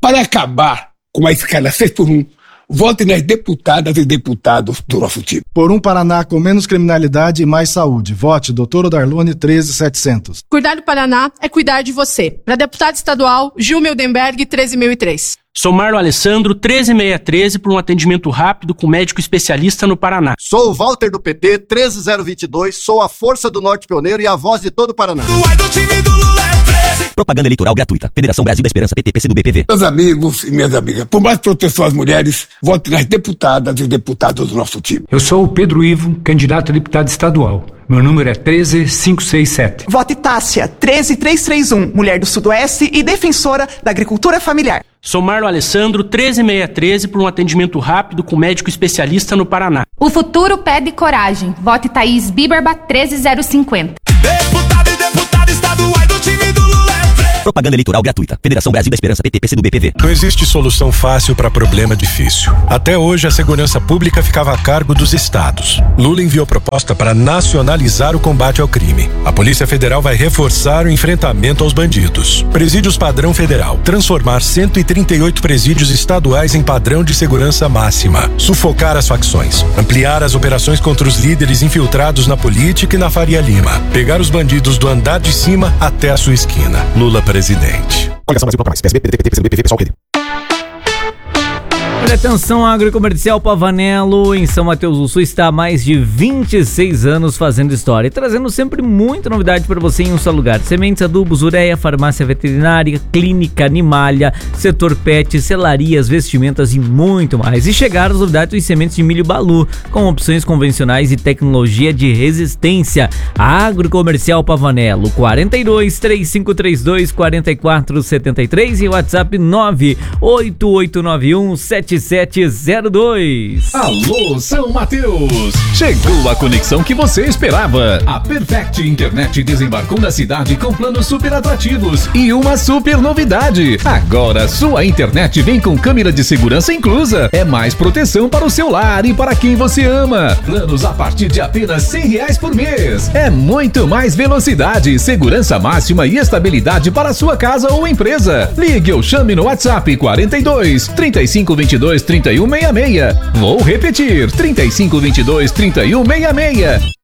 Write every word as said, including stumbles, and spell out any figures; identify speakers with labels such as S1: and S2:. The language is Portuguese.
S1: Para acabar com a escala seis por um, vote nas deputadas e deputados do nosso time.
S2: Por um Paraná com menos criminalidade e mais saúde. Vote doutor Darlone treze mil e setecentos.
S3: Cuidar do Paraná é cuidar de você. Para deputado estadual, Gil Mildenberg, treze mil e três.
S4: Sou Marlo Alessandro, treze mil seiscentos e treze, por um atendimento rápido com médico especialista no Paraná.
S5: Sou o Walter do P T, treze mil e vinte e dois, sou a força do Norte Pioneiro e a voz de todo o Paraná.
S6: Propaganda eleitoral gratuita. Federação Brasil da Esperança, P T, P C do B, P V.
S1: Meus amigos e minhas amigas, por mais proteção às mulheres, vote nas deputadas e deputados do nosso time.
S7: Eu sou o Pedro Ivo, candidato a deputado estadual. Meu número é treze mil quinhentos e sessenta e sete.
S8: Vote Tássia, treze mil trezentos e trinta e um, mulher do Sudoeste e defensora da agricultura familiar.
S4: Sou Marlo Alessandro, treze mil seiscentos e treze, por um atendimento rápido com médico especialista no Paraná.
S9: O futuro pede coragem. Vote Thaís Biberba, treze mil e cinquenta.
S10: Deputado e deputada estadual do time do Lula é preso.
S6: Propaganda eleitoral gratuita. Federação Brasil da Esperança, P T, P C do B, P V.
S11: Não existe solução fácil para problema difícil. Até hoje, a segurança pública ficava a cargo dos estados. Lula enviou proposta para nacionalizar o combate ao crime. A Polícia Federal vai reforçar o enfrentamento aos bandidos. Presídios padrão federal. Transformar cento e trinta e oito presídios estaduais em padrão de segurança máxima. Sufocar as facções. Ampliar as operações contra os líderes infiltrados na política e na Faria Lima. Pegar os bandidos do andar de cima até a sua esquina. Lula presidente.
S12: Coligação Brasil Contra Mais. P S B, P D T, P T, P C do B, P V, pessoal, P D.
S13: Atenção, agrocomercial Pavanello, em São Mateus do Sul, está há mais de vinte e seis anos fazendo história e trazendo sempre muita novidade para você em um só lugar. Sementes, adubos, ureia, farmácia veterinária, clínica animália, setor pet, selarias, vestimentas e muito mais. E chegaram as novidades dos sementes de milho Balu, com opções convencionais e tecnologia de resistência. Agrocomercial Pavanello, quarenta e dois, trinta e cinco trinta e dois, quarenta e quatro setenta e três e WhatsApp nove oito oito nove um sete sete zero dois.
S14: Alô, São Mateus! Chegou a conexão que você esperava. A Perfect Internet desembarcou na cidade com planos super atrativos e uma super novidade. Agora sua internet vem com câmera de segurança inclusa. É mais proteção para o seu lar e para quem você ama. Planos a partir de apenas cem reais por mês. É muito mais velocidade, segurança máxima e estabilidade para a sua casa ou empresa. Ligue ou chame no WhatsApp quarenta e dois, trinta e cinco vinte e dois, trinta e um sessenta e seis. Vou repetir, trinta e cinco vinte e dois, trinta e um sessenta e seis.